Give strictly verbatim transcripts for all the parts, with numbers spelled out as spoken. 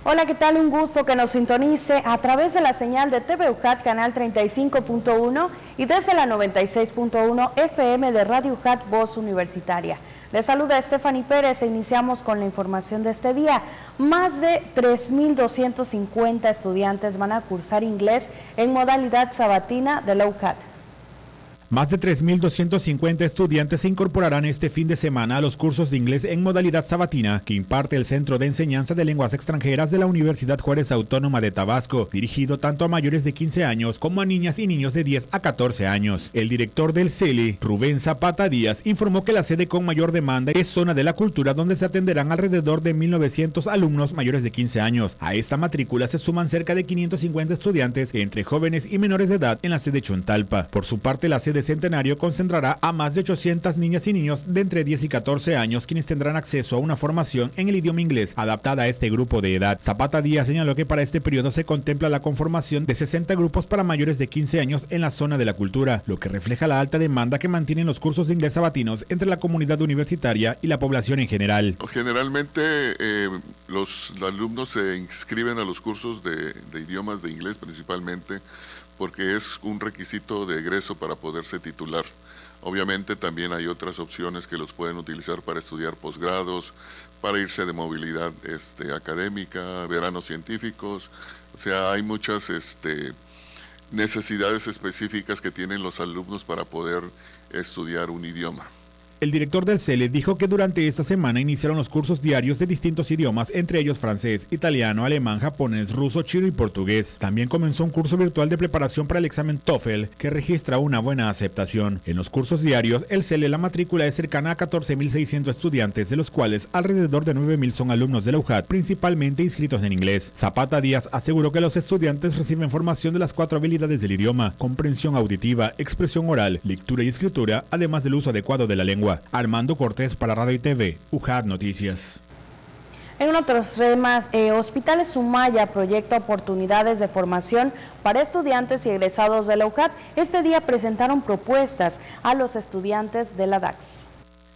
Hola, ¿qué tal? Un gusto que nos sintonice a través de la señal de T V U J A T Canal treinta y cinco punto uno y desde la noventa y seis punto uno F M de Radio U J A T Voz Universitaria. Les saluda Stephanie Pérez e iniciamos con la información de este día. Más de tres mil doscientos cincuenta estudiantes van a cursar inglés en modalidad sabatina de la U J A T. Más de tres mil doscientos cincuenta estudiantes se incorporarán este fin de semana a los cursos de inglés en modalidad sabatina que imparte el Centro de Enseñanza de Lenguas Extranjeras de la Universidad Juárez Autónoma de Tabasco, dirigido tanto a mayores de quince años como a niñas y niños de diez a catorce años. El director del C E L E, Rubén Zapata Díaz, informó que la sede con mayor demanda es Zona de la Cultura, donde se atenderán alrededor de mil novecientos alumnos mayores de quince años. A esta matrícula se suman cerca de quinientos cincuenta estudiantes entre jóvenes y menores de edad en la sede Chontalpa. Por su parte, la sede de Centenario concentrará a más de ochocientas niñas y niños de entre diez y catorce años, quienes tendrán acceso a una formación en el idioma inglés adaptada a este grupo de edad. Zapata Díaz señaló que para este periodo se contempla la conformación de sesenta grupos para mayores de quince años en la Zona de la Cultura, lo que refleja la alta demanda que mantienen los cursos de inglés sabatinos entre la comunidad universitaria y la población en general. Generalmente eh, los, los alumnos se inscriben a los cursos de, de idiomas de inglés principalmente porque es un requisito de egreso para poderse titular. Obviamente también hay otras opciones que los pueden utilizar para estudiar posgrados, para irse de movilidad este, académica, veranos científicos. O sea, hay muchas este, necesidades específicas que tienen los alumnos para poder estudiar un idioma. El director del C E L E dijo que durante esta semana iniciaron los cursos diarios de distintos idiomas, entre ellos francés, italiano, alemán, japonés, ruso, chino y portugués. También comenzó un curso virtual de preparación para el examen TOEFL, que registra una buena aceptación. En los cursos diarios, el C E L E la matrícula es cercana a catorce mil seiscientos estudiantes, de los cuales alrededor de nueve mil son alumnos de la U J A T, principalmente inscritos en inglés. Zapata Díaz aseguró que los estudiantes reciben formación de las cuatro habilidades del idioma: comprensión auditiva, expresión oral, lectura y escritura, además del uso adecuado de la lengua. Armando Cortés para Radio y T V, U J A T Noticias. En otros temas, eh, Hospitales Sumaya proyecta oportunidades de formación para estudiantes y egresados de la U J A T. Este día presentaron propuestas a los estudiantes de la D A X.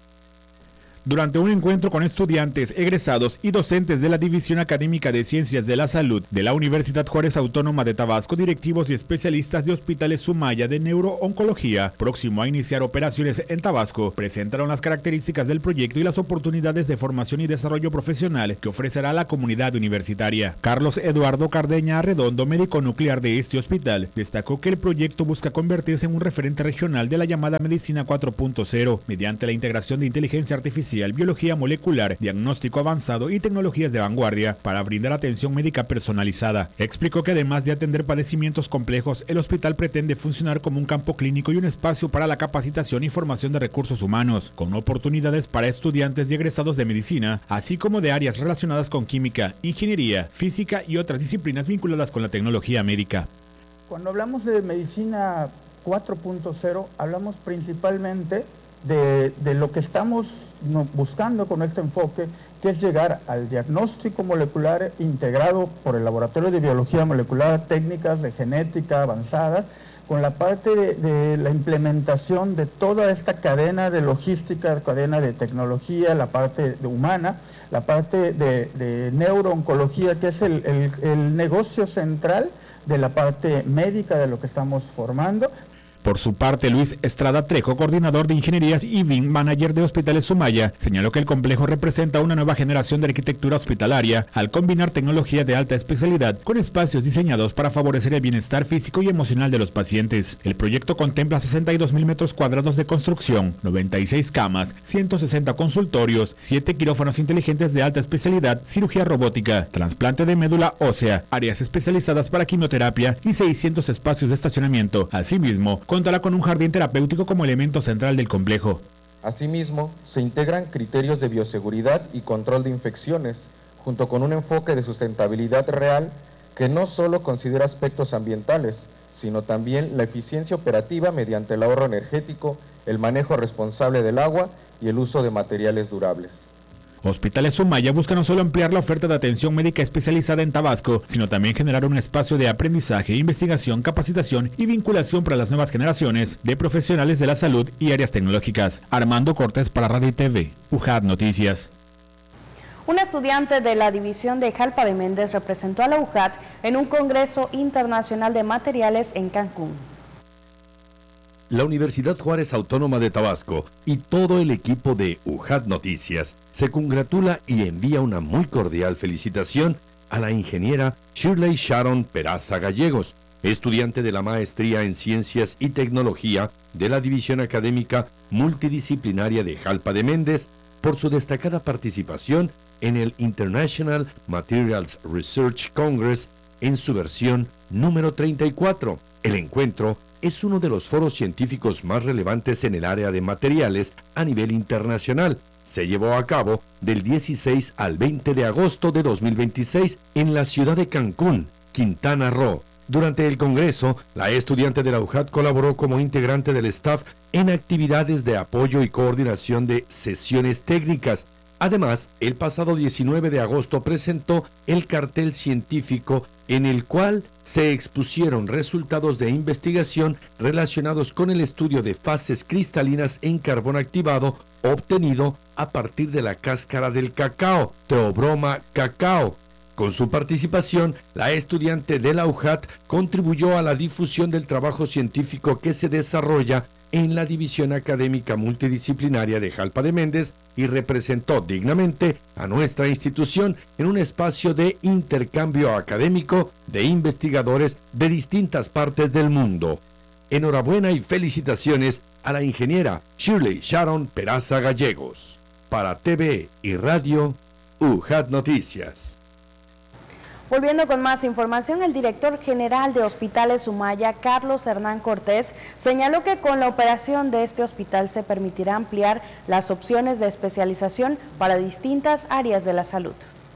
Durante un encuentro con estudiantes, egresados y docentes de la División Académica de Ciencias de la Salud de la Universidad Juárez Autónoma de Tabasco, directivos y especialistas de Hospitales Sumaya de Neurooncología, próximo a iniciar operaciones en Tabasco, presentaron las características del proyecto y las oportunidades de formación y desarrollo profesional que ofrecerá la comunidad universitaria. Carlos Eduardo Cardeña Arredondo, médico nuclear de este hospital, destacó que el proyecto busca convertirse en un referente regional de la llamada Medicina cuatro punto cero, mediante la integración de inteligencia artificial, biología molecular, diagnóstico avanzado y tecnologías de vanguardia para brindar atención médica personalizada. Explicó que además de atender padecimientos complejos, el hospital pretende funcionar como un campo clínico y un espacio para la capacitación y formación de recursos humanos, con oportunidades para estudiantes y egresados de medicina, así como de áreas relacionadas con química, ingeniería, física y otras disciplinas vinculadas con la tecnología médica. Cuando hablamos de medicina cuatro punto cero, hablamos principalmente de, de lo que estamos no, buscando con este enfoque, que es llegar al diagnóstico molecular integrado por el Laboratorio de Biología Molecular, técnicas de genética avanzada, con la parte de, de la implementación de toda esta cadena de logística, cadena de tecnología, la parte de humana, la parte de, de neurooncología, que es el, el, el negocio central de la parte médica de lo que estamos formando. Por su parte, Luis Estrada Trejo, coordinador de ingenierías y B I M manager de Hospitales Sumaya, señaló que el complejo representa una nueva generación de arquitectura hospitalaria al combinar tecnología de alta especialidad con espacios diseñados para favorecer el bienestar físico y emocional de los pacientes. El proyecto contempla sesenta y dos mil metros cuadrados de construcción, noventa y seis camas, ciento sesenta consultorios, siete quirófanos inteligentes de alta especialidad, cirugía robótica, trasplante de médula ósea, áreas especializadas para quimioterapia y seiscientos espacios de estacionamiento. Asimismo, contará con un jardín terapéutico como elemento central del complejo. Asimismo, se integran criterios de bioseguridad y control de infecciones, junto con un enfoque de sustentabilidad real que no solo considera aspectos ambientales, sino también la eficiencia operativa mediante el ahorro energético, el manejo responsable del agua y el uso de materiales durables. Hospitales Sumaya busca no solo ampliar la oferta de atención médica especializada en Tabasco, sino también generar un espacio de aprendizaje, investigación, capacitación y vinculación para las nuevas generaciones de profesionales de la salud y áreas tecnológicas. Armando Cortés para Radio y T V, U J A T Noticias. Un estudiante de la división de Jalpa de Méndez representó a la U J A T en un Congreso Internacional de Materiales en Cancún. La Universidad Juárez Autónoma de Tabasco y todo el equipo de U J A T Noticias se congratula y envía una muy cordial felicitación a la ingeniera Shirley Sharon Peraza Gallegos, estudiante de la Maestría en Ciencias y Tecnología de la División Académica Multidisciplinaria de Jalpa de Méndez, por su destacada participación en el International Materials Research Congress en su versión número treinta y cuatro. El encuentro es uno de los foros científicos más relevantes en el área de materiales a nivel internacional. Se llevó a cabo del dieciséis al veinte de agosto de dos mil veintiséis en la ciudad de Cancún, Quintana Roo. Durante el congreso, la estudiante de la U J A T colaboró como integrante del staff en actividades de apoyo y coordinación de sesiones técnicas. Además, el pasado diecinueve de agosto presentó el cartel científico en el cual se expusieron resultados de investigación relacionados con el estudio de fases cristalinas en carbón activado obtenido a partir de la cáscara del cacao, Theobroma cacao. Con su participación, la estudiante de la U J A T contribuyó a la difusión del trabajo científico que se desarrolla en la División Académica Multidisciplinaria de Jalpa de Méndez y representó dignamente a nuestra institución en un espacio de intercambio académico de investigadores de distintas partes del mundo. Enhorabuena y felicitaciones a la ingeniera Shirley Sharon Peraza Gallegos. Para T V y Radio, U J A T Noticias. Volviendo con más información, el director general de Hospitales Sumaya, Carlos Hernán Cortés, señaló que con la operación de este hospital se permitirá ampliar las opciones de especialización para distintas áreas de la salud.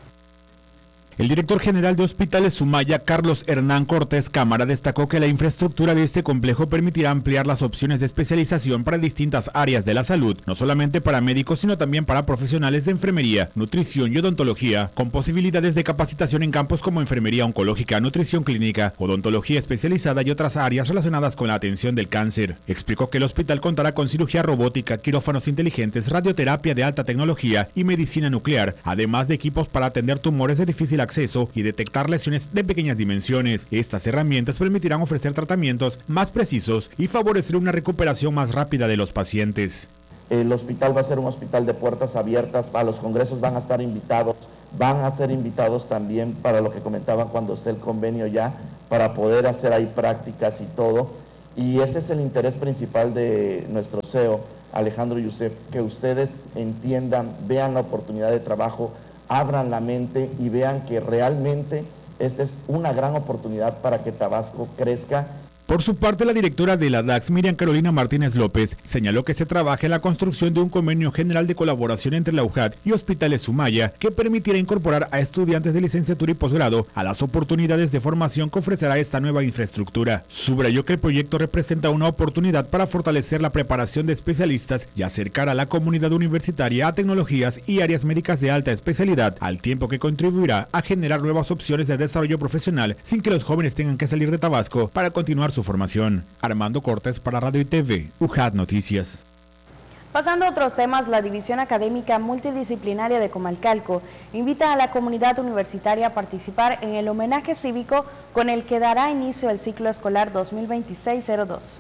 El director general de Hospitales Sumaya, Carlos Hernán Cortés Cámara, destacó que la infraestructura de este complejo permitirá ampliar las opciones de especialización para distintas áreas de la salud, no solamente para médicos, sino también para profesionales de enfermería, nutrición y odontología, con posibilidades de capacitación en campos como enfermería oncológica, nutrición clínica, odontología especializada y otras áreas relacionadas con la atención del cáncer. Explicó que el hospital contará con cirugía robótica, quirófanos inteligentes, radioterapia de alta tecnología y medicina nuclear, además de equipos para atender tumores de difícil acceso y detectar lesiones de pequeñas dimensiones. Estas herramientas permitirán ofrecer tratamientos más precisos y favorecer una recuperación más rápida de los pacientes. El hospital va a ser un hospital de puertas abiertas, a los congresos van a estar invitados, van a ser invitados también para lo que comentaban cuando esté el convenio ya, para poder hacer ahí prácticas y todo. Y ese es el interés principal de nuestro C E O, Alejandro Yusef, que ustedes entiendan, vean la oportunidad de trabajo, abran la mente y vean que realmente esta es una gran oportunidad para que Tabasco crezca. Por su parte, la directora de la D A X, Miriam Carolina Martínez López, señaló que se trabaja en la construcción de un convenio general de colaboración entre la U J A T y Hospitales Sumaya que permitirá incorporar a estudiantes de licenciatura y posgrado a las oportunidades de formación que ofrecerá esta nueva infraestructura. Subrayó que el proyecto representa una oportunidad para fortalecer la preparación de especialistas y acercar a la comunidad universitaria a tecnologías y áreas médicas de alta especialidad, al tiempo que contribuirá a generar nuevas opciones de desarrollo profesional sin que los jóvenes tengan que salir de Tabasco para continuar su formación. Armando Cortés para Radio y T V, U J A T Noticias. Pasando a otros temas, la División Académica Multidisciplinaria de Comalcalco invita a la comunidad universitaria a participar en el homenaje cívico con el que dará inicio el ciclo escolar dos mil veintiséis cero dos.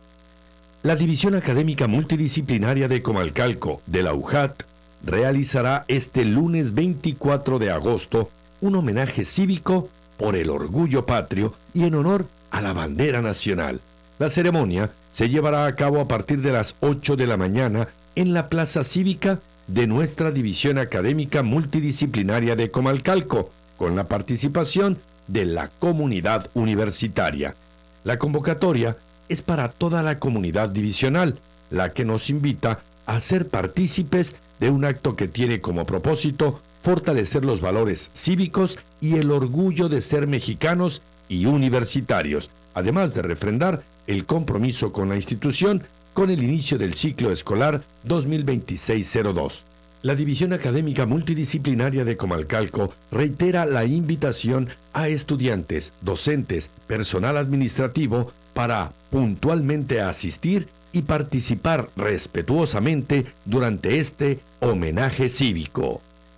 La División Académica Multidisciplinaria de Comalcalco de la U J A T realizará este lunes veinticuatro de agosto un homenaje cívico por el orgullo patrio y en honor a la bandera nacional. La ceremonia se llevará a cabo a partir de las ocho de la mañana en la Plaza Cívica de nuestra División Académica Multidisciplinaria de Comalcalco, con la participación de la comunidad universitaria. La convocatoria es para toda la comunidad divisional, la que nos invita a ser partícipes de un acto que tiene como propósito fortalecer los valores cívicos y el orgullo de ser mexicanos y universitarios, además de refrendar el compromiso con la institución con el inicio del ciclo escolar dos mil veintiséis cero dos. La División Académica Multidisciplinaria de Comalcalco reitera la invitación a estudiantes, docentes, personal administrativo para puntualmente asistir y participar respetuosamente durante este homenaje cívico.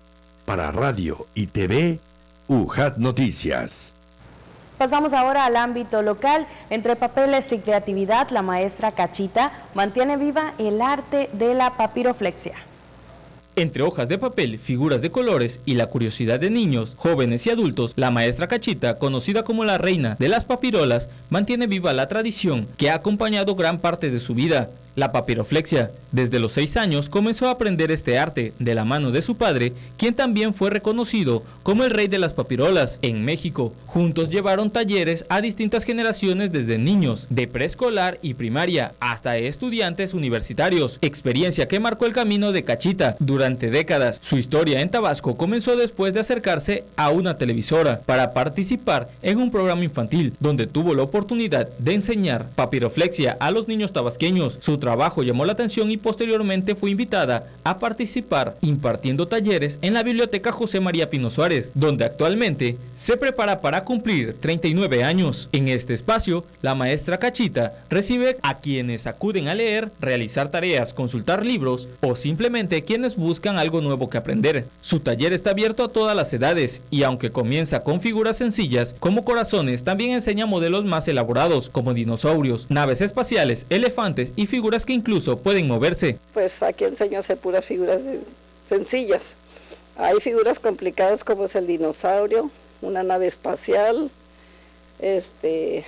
Para Radio y T V, U J A T Noticias. Pasamos ahora al ámbito local. Entre papeles y creatividad, la maestra Cachita mantiene viva el arte de la papiroflexia. Entre hojas de papel, figuras de colores y la curiosidad de niños, jóvenes y adultos, la maestra Cachita, conocida como la reina de las papirolas, mantiene viva la tradición que ha acompañado gran parte de su vida. La papiroflexia. Desde los seis años comenzó a aprender este arte de la mano de su padre, quien también fue reconocido como el rey de las papirolas en México. Juntos llevaron talleres a distintas generaciones, desde niños de preescolar y primaria hasta estudiantes universitarios, experiencia que marcó el camino de Cachita durante décadas. Su historia en Tabasco comenzó después de acercarse a una televisora para participar en un programa infantil, donde tuvo la oportunidad de enseñar papiroflexia a los niños tabasqueños. Su trabajo llamó la atención y posteriormente fue invitada a participar impartiendo talleres en la Biblioteca José María Pino Suárez, donde actualmente se prepara para cumplir treinta y nueve años. En este espacio, la maestra Cachita recibe a quienes acuden a leer, realizar tareas, consultar libros o simplemente quienes buscan algo nuevo que aprender. Su taller está abierto a todas las edades y aunque comienza con figuras sencillas como corazones, también enseña modelos más elaborados como dinosaurios, naves espaciales, elefantes y figuras que incluso pueden moverse. Pues aquí enseño a hacer puras figuras sencillas. Hay figuras complicadas como es el dinosaurio, una nave espacial, este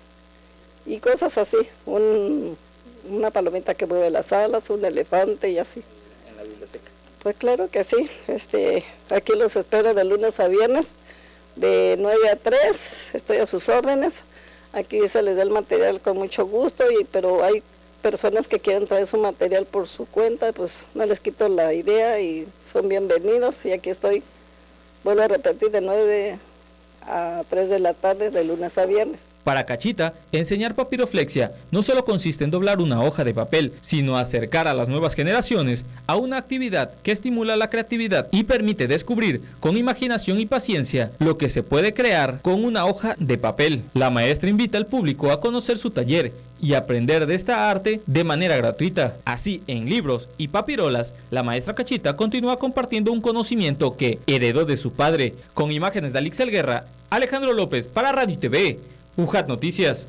y cosas así, un, una palomita que mueve las alas, un elefante y así. ¿En la biblioteca? Pues claro que sí, este, aquí los espero de lunes a viernes, de nueve a tres, estoy a sus órdenes. Aquí se les da el material con mucho gusto, y pero hay personas que quieren traer su material por su cuenta, pues no les quito la idea y son bienvenidos. Y aquí estoy, vuelvo a repetir, de nueve a tres de la tarde, de lunes a viernes. Para Cachita, enseñar papiroflexia no solo consiste en doblar una hoja de papel, sino acercar a las nuevas generaciones a una actividad que estimula la creatividad y permite descubrir con imaginación y paciencia lo que se puede crear con una hoja de papel. La maestra invita al público a conocer su taller y aprender de esta arte de manera gratuita. Así, en libros y papirolas, la maestra Cachita continúa compartiendo un conocimiento que heredó de su padre. Con imágenes de Alixel Guerra, Alejandro López para Radio y T V, U J A T Noticias.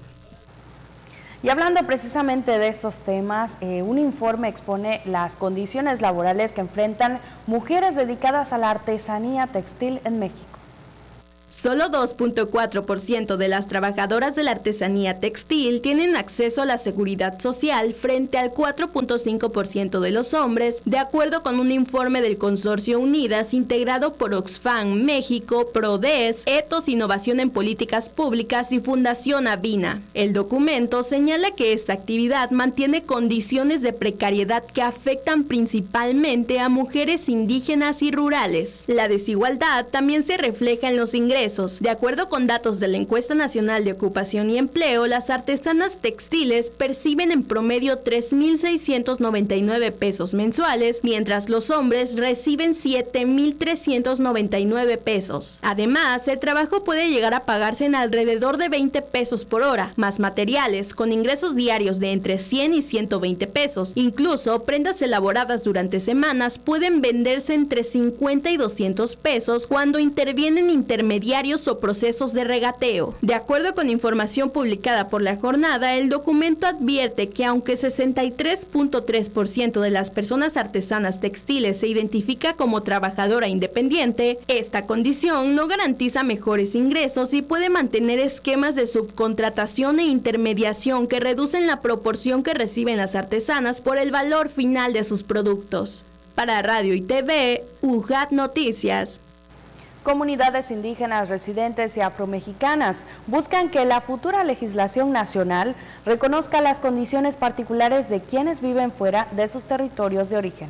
Y hablando precisamente de estos temas, eh, un informe expone las condiciones laborales que enfrentan mujeres dedicadas a la artesanía textil en México. Solo dos punto cuatro por ciento de las trabajadoras de la artesanía textil tienen acceso a la seguridad social frente al cuatro punto cinco por ciento de los hombres, de acuerdo con un informe del Consorcio Unidas integrado por Oxfam México, Prodes, Ethos Innovación en Políticas Públicas y Fundación Avina. El documento señala que esta actividad mantiene condiciones de precariedad que afectan principalmente a mujeres indígenas y rurales. La desigualdad también se refleja en los ingresos. De acuerdo con datos de la Encuesta Nacional de Ocupación y Empleo, las artesanas textiles perciben en promedio tres mil seiscientos noventa y nueve pesos mensuales, mientras los hombres reciben siete mil trescientos noventa y nueve pesos. Además, el trabajo puede llegar a pagarse en alrededor de veinte pesos por hora, más materiales, con ingresos diarios de entre cien y ciento veinte pesos. Incluso, prendas elaboradas durante semanas pueden venderse entre cincuenta y doscientos pesos cuando intervienen intermediarios o procesos de regateo. De acuerdo con información publicada por La Jornada, el documento advierte que aunque sesenta y tres punto tres por ciento de las personas artesanas textiles se identifica como trabajadora independiente, esta condición no garantiza mejores ingresos y puede mantener esquemas de subcontratación e intermediación que reducen la proporción que reciben las artesanas por el valor final de sus productos. Para Radio y T V, U J A T Noticias. Comunidades indígenas, residentes y afromexicanas buscan que la futura legislación nacional reconozca las condiciones particulares de quienes viven fuera de sus territorios de origen.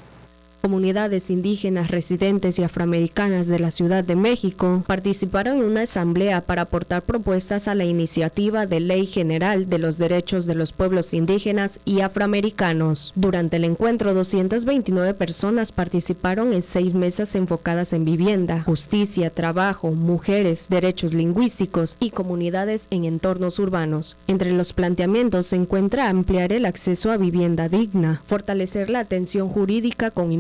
Comunidades indígenas, residentes y afroamericanas de la Ciudad de México participaron en una asamblea para aportar propuestas a la iniciativa de Ley General de los Derechos de los Pueblos Indígenas y Afroamericanos. Durante el encuentro, doscientas veintinueve personas participaron en seis mesas enfocadas en vivienda, justicia, trabajo, mujeres, derechos lingüísticos y comunidades en entornos urbanos. Entre los planteamientos se encuentra ampliar el acceso a vivienda digna, fortalecer la atención jurídica con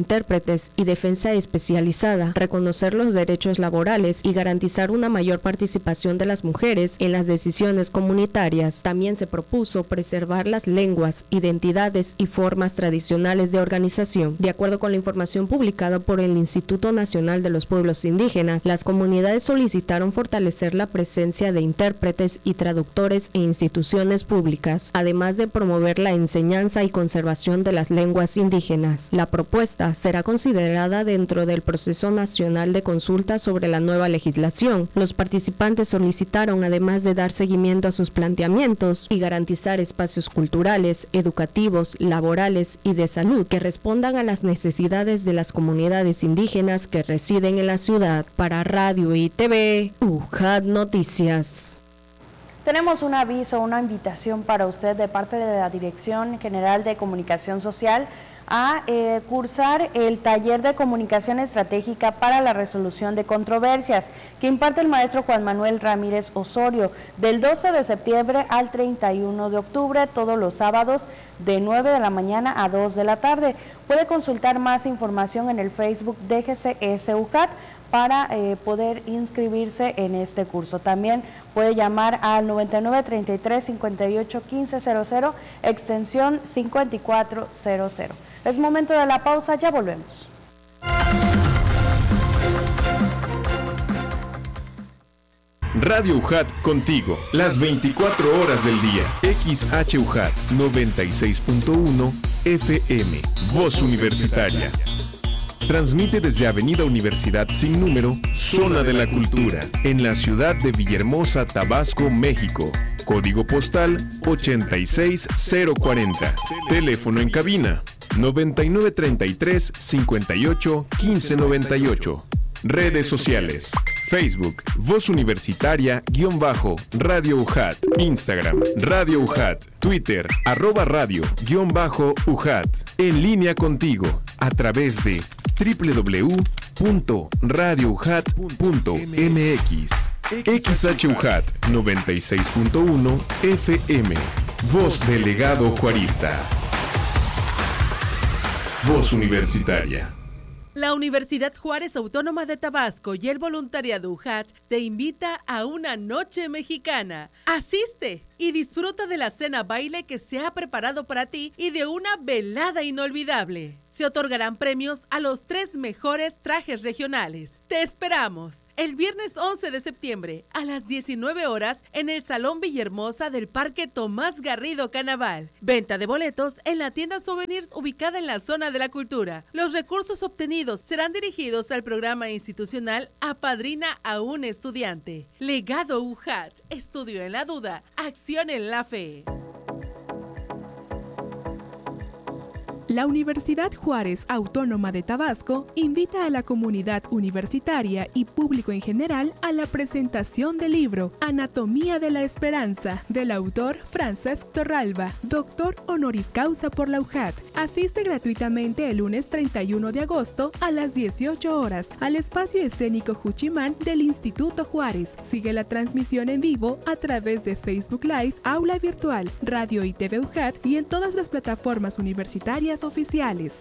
intérpretes y defensa especializada, reconocer los derechos laborales y garantizar una mayor participación de las mujeres en las decisiones comunitarias. También se propuso preservar las lenguas, identidades y formas tradicionales de organización. De acuerdo con la información publicada por el Instituto Nacional de los Pueblos Indígenas, las comunidades solicitaron fortalecer la presencia de intérpretes y traductores en instituciones públicas, además de promover la enseñanza y conservación de las lenguas indígenas. La propuesta será considerada dentro del proceso nacional de consulta sobre la nueva legislación. Los participantes solicitaron, además de dar seguimiento a sus planteamientos y garantizar espacios culturales, educativos, laborales y de salud que respondan a las necesidades de las comunidades indígenas que residen en la ciudad. Para Radio y T V, U J A T Noticias. Tenemos un aviso, una invitación para usted de parte de la Dirección General de Comunicación Social a eh, cursar el taller de comunicación estratégica para la resolución de controversias que imparte el maestro Juan Manuel Ramírez Osorio del doce de septiembre al treinta y uno de octubre, todos los sábados de nueve de la mañana a dos de la tarde. Puede consultar más información en el Facebook de G C S U J A T para eh, poder inscribirse en este curso. También puede llamar al noventa y nueve, treinta y tres, cincuenta y ocho, quince cero cero, extensión cincuenta y cuatro cero cero. Es momento de la pausa, ya volvemos. Radio U J A T contigo, las veinticuatro horas del día. X H U J A T noventa y seis punto uno F M, Voz Universitaria. Transmite desde Avenida Universidad sin número, Zona de la Cultura, en la ciudad de Villahermosa, Tabasco, México. Código postal ochenta y seis cero cuarenta. Teléfono en cabina noventa y nueve, treinta y tres, cincuenta y ocho, quince noventa y ocho. Redes sociales: Facebook, Voz Universitaria, guión bajo, Radio U J A T, Instagram, Radio U J A T, Twitter, arroba radio, guión bajo, U J A T. En línea contigo, a través de doble u doble u doble u punto radio u j a t punto m x. X H U J A T noventa y seis punto uno F M, Voz Delegado Juarista. Voz Universitaria. La Universidad Juárez Autónoma de Tabasco y el voluntariado U J A T te invita a una noche mexicana. Asiste y disfruta de la cena baile que se ha preparado para ti y de una velada inolvidable. Se otorgarán premios a los tres mejores trajes regionales. Te esperamos el viernes once de septiembre a las diecinueve horas en el Salón Villahermosa del Parque Tomás Garrido Canaval. Venta de boletos en la tienda Souvenirs ubicada en la zona de la cultura. Los recursos obtenidos serán dirigidos al programa institucional Apadrina a un estudiante. Legado U J A T, estudio en la duda, acción en la fe. La Universidad Juárez Autónoma de Tabasco invita a la comunidad universitaria y público en general a la presentación del libro Anatomía de la Esperanza, del autor Francesc Torralba, doctor honoris causa por la U J A T. Asiste gratuitamente el lunes treinta y uno de agosto a las dieciocho horas al espacio escénico Juchimán del Instituto Juárez. Sigue la transmisión en vivo a través de Facebook Live, Aula Virtual, Radio y T V U J A T y en todas las plataformas universitarias oficiales.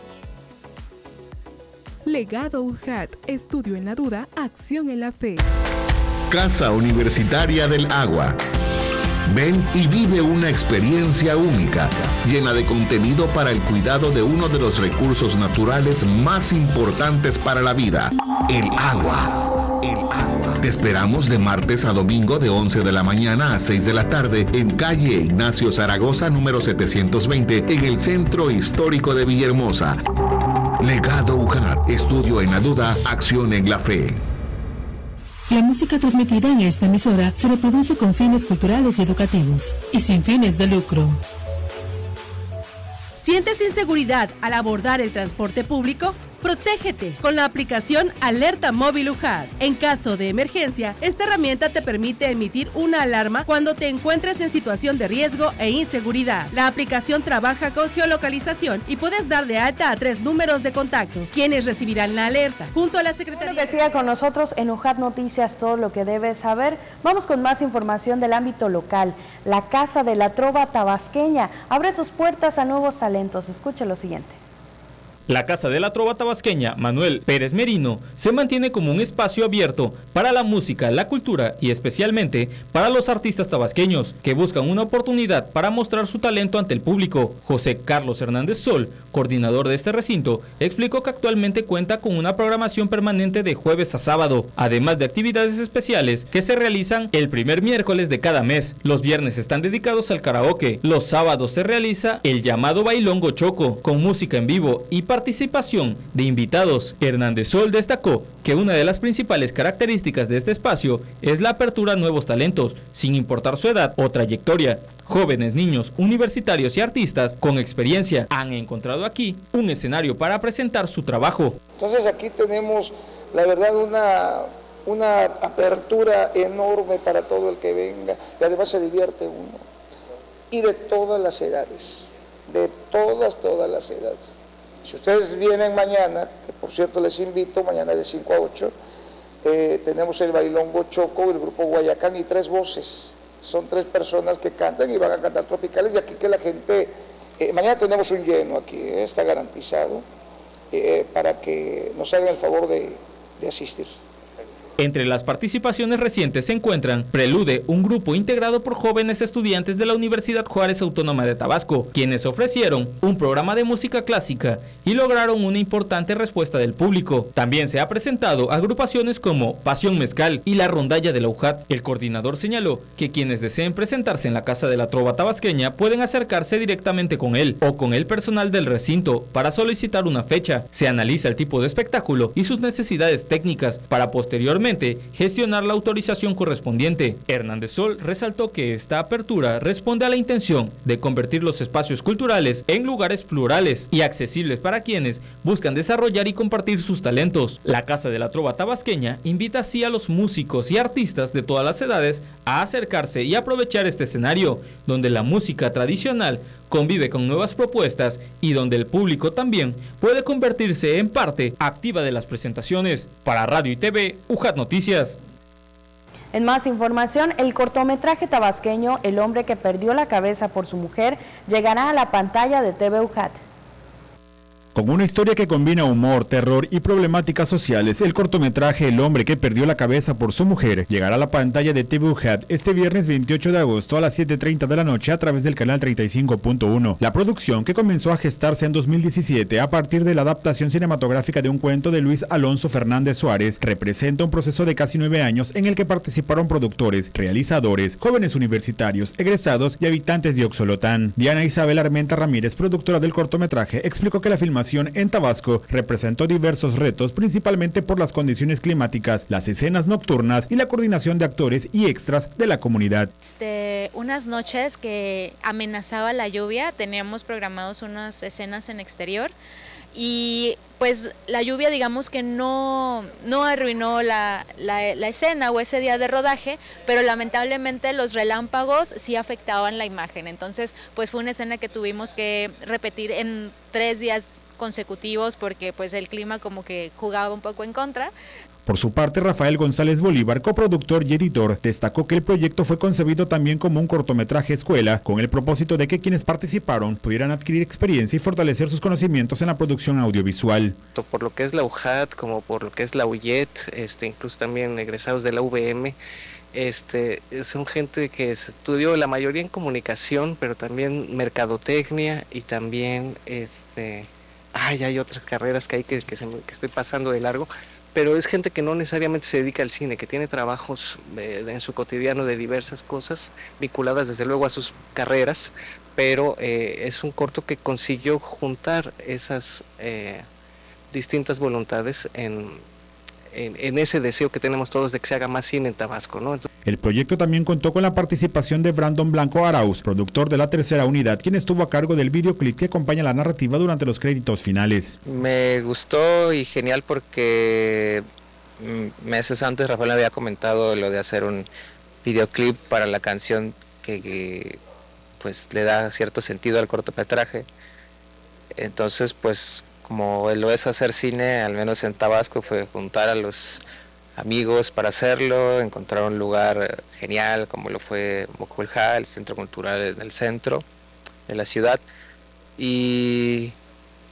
Legado U J A T, estudio en la duda, acción en la fe. Casa Universitaria del Agua. Ven y vive una experiencia única, llena de contenido para el cuidado de uno de los recursos naturales más importantes para la vida, el agua. El agua. Te esperamos de martes a domingo de once de la mañana a seis de la tarde en calle Ignacio Zaragoza número setecientos veinte en el Centro Histórico de Villahermosa. Legado U J A T, estudio en la duda, acción en la fe. La música transmitida en esta emisora se reproduce con fines culturales y educativos y sin fines de lucro. ¿Sientes inseguridad al abordar el transporte público? Protégete con la aplicación Alerta Móvil U J A T. En caso de emergencia, esta herramienta te permite emitir una alarma cuando te encuentres en situación de riesgo e inseguridad. La aplicación trabaja con geolocalización y puedes dar de alta a tres números de contacto, quienes recibirán la alerta. Junto a la Secretaría... Bueno, que siga con nosotros en U J A T Noticias, todo lo que debes saber. Vamos con más información del ámbito local. La Casa de la Trova Tabasqueña abre sus puertas a nuevos talentos. Escuche lo siguiente. La Casa de la Trova Tabasqueña Manuel Pérez Merino se mantiene como un espacio abierto para la música, la cultura y especialmente para los artistas tabasqueños que buscan una oportunidad para mostrar su talento ante el público. José Carlos Hernández Sol, coordinador de este recinto, explicó que actualmente cuenta con una programación permanente de jueves a sábado, además de actividades especiales que se realizan el primer miércoles de cada mes. Los viernes están dedicados al karaoke, los sábados se realiza el llamado bailongo choco, con música en vivo y participación de invitados. Hernández Sol destacó que una de las principales características de este espacio es la apertura a nuevos talentos, sin importar su edad o trayectoria. Jóvenes, niños, universitarios y artistas con experiencia han encontrado aquí un escenario para presentar su trabajo. Entonces aquí tenemos, la verdad, una, una apertura enorme para todo el que venga y además se divierte uno. Y de todas las edades, de todas, todas las edades. Si ustedes vienen mañana, que por cierto les invito, mañana de cinco a ocho, eh, tenemos el bailongo choco, el grupo Guayacán y tres voces. Son tres personas que cantan y van a cantar tropicales y aquí que la gente, eh, mañana tenemos un lleno aquí, eh, está garantizado, eh, para que nos hagan el favor de, de asistir. Entre las participaciones recientes se encuentran Prelude, un grupo integrado por jóvenes estudiantes de la Universidad Juárez Autónoma de Tabasco, quienes ofrecieron un programa de música clásica y lograron una importante respuesta del público. También se ha presentado agrupaciones como Pasión Mezcal y La Rondalla de la U J A T. El coordinador señaló que quienes deseen presentarse en la Casa de la Trova Tabasqueña pueden acercarse directamente con él o con el personal del recinto para solicitar una fecha. Se analiza el tipo de espectáculo y sus necesidades técnicas para posteriormente gestionar la autorización correspondiente. Hernández Sol resaltó que esta apertura responde a la intención de convertir los espacios culturales en lugares plurales y accesibles para quienes buscan desarrollar y compartir sus talentos. La Casa de la Trova Tabasqueña invita así a los músicos y artistas de todas las edades a acercarse y aprovechar este escenario, donde la música tradicional convive con nuevas propuestas y donde el público también puede convertirse en parte activa de las presentaciones. Para Radio y T V, U J A T Noticias. En más información, el cortometraje tabasqueño El hombre que perdió la cabeza por su mujer llegará a la pantalla de T V U J A T. Con una historia que combina humor, terror y problemáticas sociales, el cortometraje El hombre que perdió la cabeza por su mujer llegará a la pantalla de T V U J A T este viernes veintiocho de agosto a las siete treinta de la noche a través del canal treinta y cinco punto uno. La producción, que comenzó a gestarse en dos mil diecisiete a partir de la adaptación cinematográfica de un cuento de Luis Alonso Fernández Suárez, representa un proceso de casi nueve años en el que participaron productores, realizadores, jóvenes universitarios, egresados y habitantes de Oxolotán. Diana Isabel Armenta Ramírez, productora del cortometraje, explicó que la filmación en Tabasco representó diversos retos, principalmente por las condiciones climáticas, las escenas nocturnas y la coordinación de actores y extras de la comunidad. Este, unas noches que amenazaba la lluvia, teníamos programados unas escenas en exterior y pues la lluvia digamos que no, no arruinó la, la, la escena o ese día de rodaje, pero lamentablemente los relámpagos sí afectaban la imagen, entonces pues fue una escena que tuvimos que repetir en tres días consecutivos porque pues el clima como que jugaba un poco en contra. Por su parte, Rafael González Bolívar, coproductor y editor, destacó que el proyecto fue concebido también como un cortometraje escuela, con el propósito de que quienes participaron pudieran adquirir experiencia y fortalecer sus conocimientos en la producción audiovisual. Por lo que es la U J A T, como por lo que es la U Y E T, este, incluso también egresados de la U V M, este, son gente que estudió la mayoría en comunicación, pero también mercadotecnia y también, este, ay, hay otras carreras que hay que, que, se, que estoy pasando de largo, pero es gente que no necesariamente se dedica al cine, que tiene trabajos de, de, en su cotidiano de diversas cosas, vinculadas desde luego a sus carreras, pero eh, es un corto que consiguió juntar esas eh, distintas voluntades en, en, en ese deseo que tenemos todos de que se haga más cine en Tabasco, ¿no? Entonces, el proyecto también contó con la participación de Brandon Blanco Arauz, productor de la tercera unidad, quien estuvo a cargo del videoclip que acompaña la narrativa durante los créditos finales. Me gustó y genial porque meses antes Rafael me había comentado lo de hacer un videoclip para la canción que, que pues le da cierto sentido al cortometraje. Entonces pues como lo es hacer cine, al menos en Tabasco, fue juntar a los amigos para hacerlo, encontrar un lugar genial como lo fue Moculja, el centro cultural del centro de la ciudad, y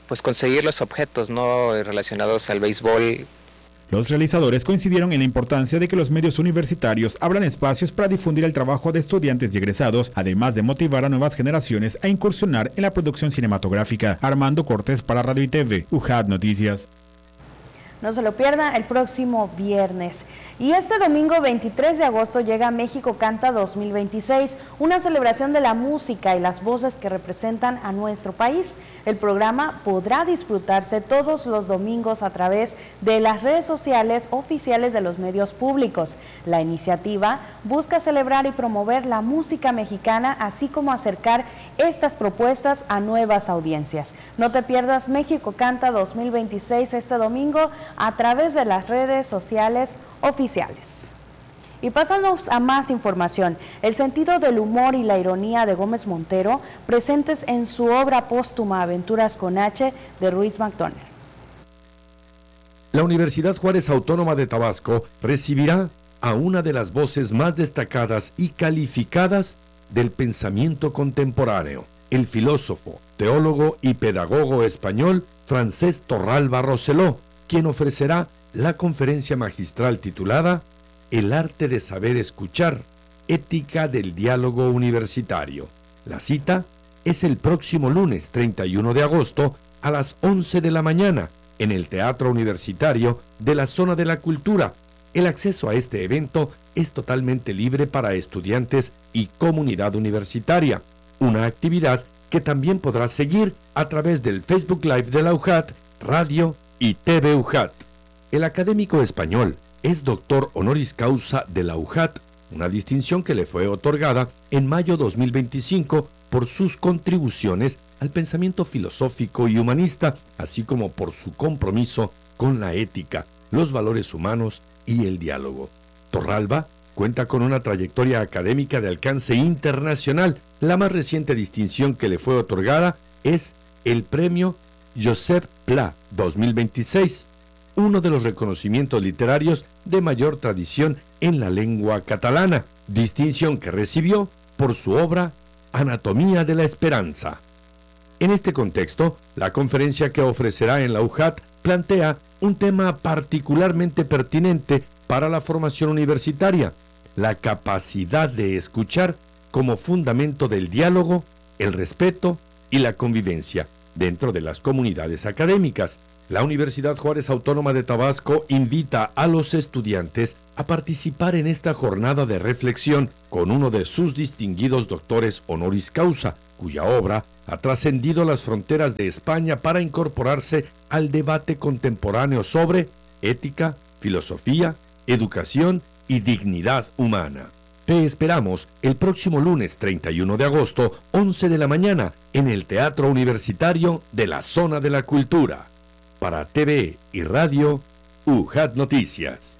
pues conseguir los objetos no relacionados al béisbol. Los realizadores coincidieron en la importancia de que los medios universitarios abran espacios para difundir el trabajo de estudiantes y egresados, además de motivar a nuevas generaciones a incursionar en la producción cinematográfica. Armando Cortés para Radio y T V, U J A T Noticias. No se lo pierda el próximo viernes. Y este domingo veintitrés de agosto llega México Canta dos mil veintiséis, una celebración de la música y las voces que representan a nuestro país. El programa podrá disfrutarse todos los domingos a través de las redes sociales oficiales de los medios públicos. La iniciativa busca celebrar y promover la música mexicana, así como acercar estas propuestas a nuevas audiencias. No te pierdas México Canta dos mil veintiséis este domingo a través de las redes sociales oficiales. Y pasamos a más información. El sentido del humor y la ironía de Gómez Montero presentes en su obra póstuma Aventuras con H de Ruiz McDonald. La Universidad Juárez Autónoma de Tabasco recibirá a una de las voces más destacadas y calificadas del pensamiento contemporáneo, el filósofo, teólogo y pedagogo español Francés Torralba Rosselló, quien ofrecerá la conferencia magistral titulada El arte de saber escuchar, ética del diálogo universitario. La cita es el próximo lunes treinta y uno de agosto a las once de la mañana en el Teatro Universitario de la Zona de la Cultura. El acceso a este evento es totalmente libre para estudiantes y comunidad universitaria, una actividad que también podrás seguir a través del Facebook Live de la U J A T, radio y T V U J A T. El académico español es doctor honoris causa de la U J A T, una distinción que le fue otorgada en mayo dos mil veinticinco por sus contribuciones al pensamiento filosófico y humanista, así como por su compromiso con la ética, los valores humanos y el diálogo. Torralba cuenta con una trayectoria académica de alcance internacional. La más reciente distinción que le fue otorgada es el premio Josep Pla dos mil veintiséis, uno de los reconocimientos literarios de mayor tradición en la lengua catalana, distinción que recibió por su obra Anatomía de la Esperanza. En este contexto, la conferencia que ofrecerá en la U J A T plantea un tema particularmente pertinente para la formación universitaria, la capacidad de escuchar como fundamento del diálogo, el respeto y la convivencia dentro de las comunidades académicas. La Universidad Juárez Autónoma de Tabasco invita a los estudiantes a participar en esta jornada de reflexión con uno de sus distinguidos doctores honoris causa, cuya obra ha trascendido las fronteras de España para incorporarse al debate contemporáneo sobre ética, filosofía, educación y dignidad humana. Te esperamos el próximo lunes treinta y uno de agosto, once de la mañana, en el Teatro Universitario de la Zona de la Cultura. Para T V y Radio, U J A T Noticias.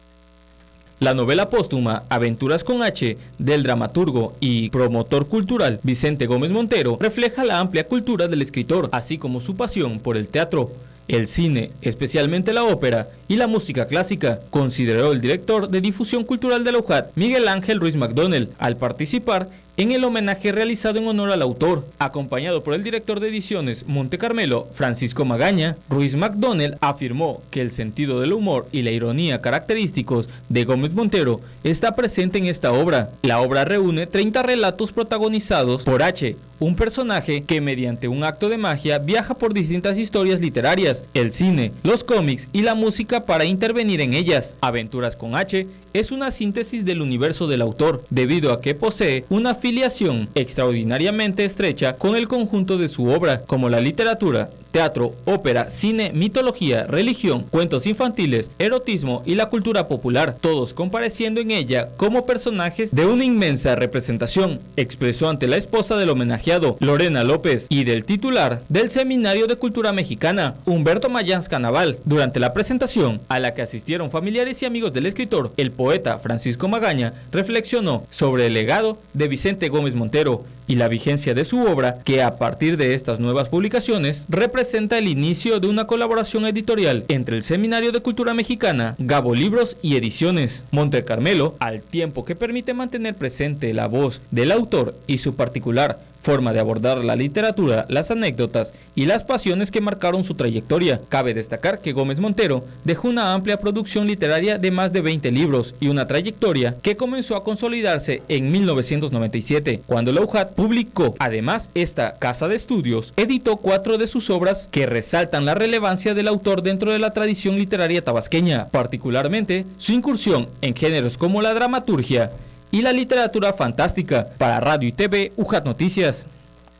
La novela póstuma Aventuras con H del dramaturgo y promotor cultural Vicente Gómez Montero refleja la amplia cultura del escritor, así como su pasión por el teatro, el cine, especialmente la ópera y la música clásica, consideró el director de difusión cultural de la U J A T, Miguel Ángel Ruiz McDonald, al participar en el homenaje realizado en honor al autor. Acompañado por el director de ediciones Monte Carmelo, Francisco Magaña, Ruiz McDonald afirmó que el sentido del humor y la ironía característicos de Gómez Montero está presente en esta obra. La obra reúne treinta relatos protagonizados por H, un personaje que mediante un acto de magia viaja por distintas historias literarias, el cine, los cómics y la música para intervenir en ellas. Aventuras con H es una síntesis del universo del autor, debido a que posee una afiliación extraordinariamente estrecha con el conjunto de su obra, como la literatura, teatro, ópera, cine, mitología, religión, cuentos infantiles, erotismo y la cultura popular, todos compareciendo en ella como personajes de una inmensa representación, expresó ante la esposa del homenajeado, Lorena López, y del titular del Seminario de Cultura Mexicana, Humberto Mayans Canaval, durante la presentación, a la que asistieron familiares y amigos del escritor. El poeta Francisco Magaña reflexionó sobre el legado de Vicente Gómez Montero y la vigencia de su obra, que a partir de estas nuevas publicaciones representa el inicio de una colaboración editorial entre el Seminario de Cultura Mexicana, Gabo Libros y Ediciones Monte Carmelo, al tiempo que permite mantener presente la voz del autor y su particular forma de abordar la literatura, las anécdotas y las pasiones que marcaron su trayectoria. Cabe destacar que Gómez Montero dejó una amplia producción literaria de más de veinte libros y una trayectoria que comenzó a consolidarse en mil novecientos noventa y siete, cuando la U J A T publicó. Además, esta casa de estudios editó cuatro de sus obras que resaltan la relevancia del autor dentro de la tradición literaria tabasqueña, particularmente su incursión en géneros como la dramaturgia y la literatura fantástica. Para Radio y T V, U J A T Noticias.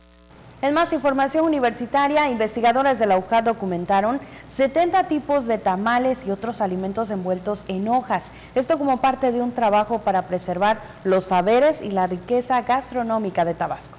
En más información universitaria, investigadores de la U J A T documentaron setenta tipos de tamales y otros alimentos envueltos en hojas. Esto como parte de un trabajo para preservar los saberes y la riqueza gastronómica de Tabasco.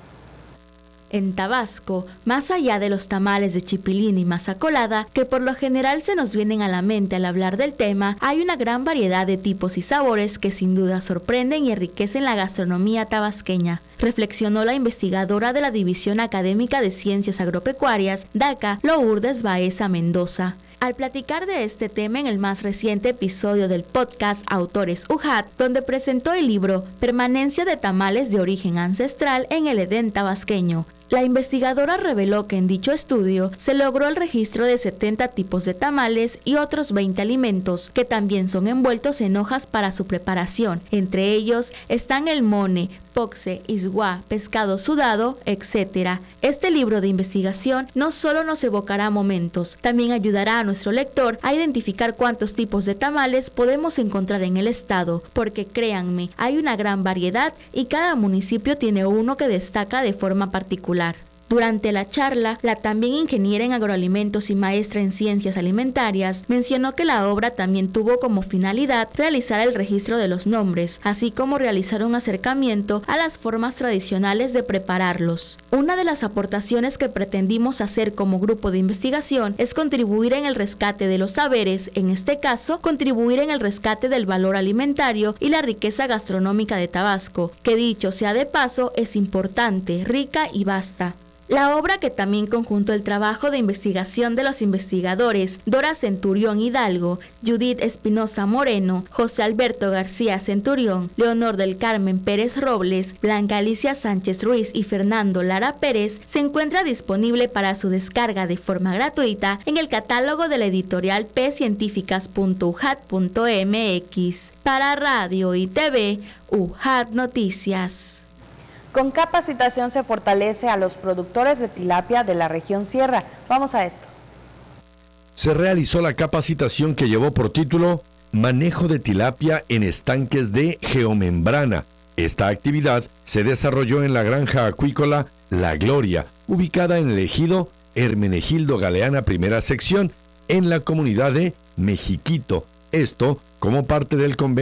En Tabasco, más allá de los tamales de chipilín y masa colada, que por lo general se nos vienen a la mente al hablar del tema, hay una gran variedad de tipos y sabores que sin duda sorprenden y enriquecen la gastronomía tabasqueña, reflexionó la investigadora de la División Académica de Ciencias Agropecuarias, DACA, Lourdes Baeza Mendoza. Al platicar de este tema en el más reciente episodio del podcast Autores U J A T, donde presentó el libro Permanencia de tamales de origen ancestral en el Edén tabasqueño, la investigadora reveló que en dicho estudio se logró el registro de setenta tipos de tamales y otros veinte alimentos que también son envueltos en hojas para su preparación. Entre ellos están el mone, poxe, isguá, pescado sudado, etcétera. Este libro de investigación no solo nos evocará momentos, también ayudará a nuestro lector a identificar cuántos tipos de tamales podemos encontrar en el estado, porque créanme, hay una gran variedad y cada municipio tiene uno que destaca de forma particular. Durante la charla, la también ingeniera en agroalimentos y maestra en ciencias alimentarias mencionó que la obra también tuvo como finalidad realizar el registro de los nombres, así como realizar un acercamiento a las formas tradicionales de prepararlos. Una de las aportaciones que pretendimos hacer como grupo de investigación es contribuir en el rescate de los saberes, en este caso, contribuir en el rescate del valor alimentario y la riqueza gastronómica de Tabasco, que dicho sea de paso, es importante, rica y vasta. La obra, que también conjuntó el trabajo de investigación de los investigadores Dora Centurión Hidalgo, Judith Espinosa Moreno, José Alberto García Centurión, Leonor del Carmen Pérez Robles, Blanca Alicia Sánchez Ruiz y Fernando Lara Pérez, se encuentra disponible para su descarga de forma gratuita en el catálogo de la editorial p científicas punto u j a t punto m x. Para Radio y T V, U J A T Noticias. Con capacitación se fortalece a los productores de tilapia de la región Sierra. Vamos a esto. Se realizó la capacitación que llevó por título Manejo de tilapia en estanques de geomembrana. Esta actividad se desarrolló en la granja acuícola La Gloria, ubicada en el ejido Hermenegildo Galeana, primera sección, en la comunidad de Mexiquito. Esto como parte del convenio